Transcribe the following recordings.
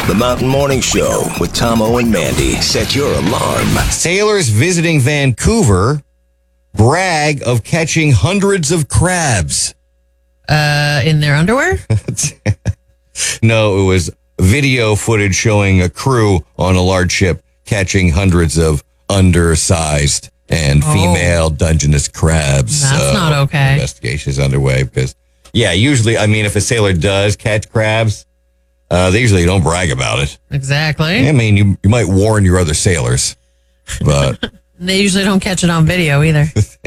The Mountain Morning Show with Tomo and Mandy. Set your alarm. Sailors visiting Vancouver brag of catching hundreds of crabs. In their underwear? No, it was video footage showing a crew on a large ship catching hundreds of undersized and female Dungeness crabs. That's not okay. Investigation is underway because, usually, if a sailor does catch crabs, they usually don't brag about it. Exactly. You might warn your other sailors, but they usually don't catch it on video either.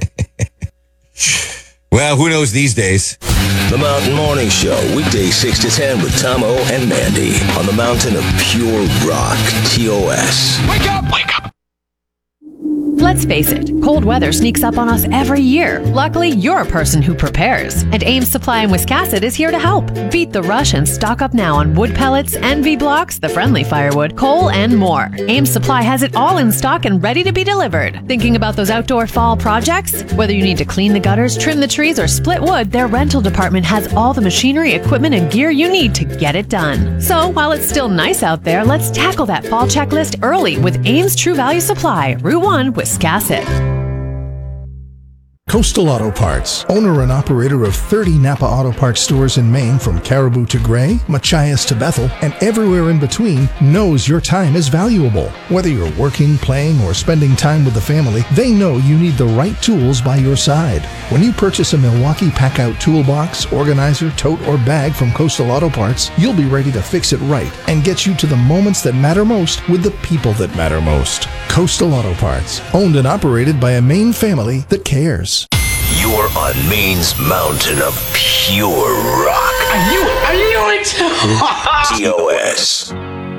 Well, who knows these days? The Mountain Morning Show, weekdays 6 to 10 with Tomo and Mandy on the mountain of pure rock, TOS. Wake up! Wake up! Let's face it, cold weather sneaks up on us every year. Luckily, you're a person who prepares. And Ames Supply in Wiscasset is here to help. Beat the rush and stock up now on wood pellets, NV blocks, the friendly firewood, coal, and more. Ames Supply has it all in stock and ready to be delivered. Thinking about those outdoor fall projects? Whether you need to clean the gutters, trim the trees, or split wood, their rental department has all the machinery, equipment, and gear you need to get it done. So, while it's still nice out there, let's tackle that fall checklist early with Ames True Value Supply, Route 1, Wiscasset. Coastal Auto Parts, owner and operator of 30 Napa Auto Parts stores in Maine, from Caribou to Gray, Machias to Bethel, and everywhere in between, knows your time is valuable. Whether you're working, playing, or spending time with the family, they know you need the right tools by your side. When you purchase a Milwaukee Pack-Out toolbox, organizer, tote, or bag from Coastal Auto Parts, you'll be ready to fix it right and get you to the moments that matter most with the people that matter most. Coastal Auto Parts, owned and operated by a Maine family that cares. You're on Maine's mountain of pure rock. I knew it! TOS.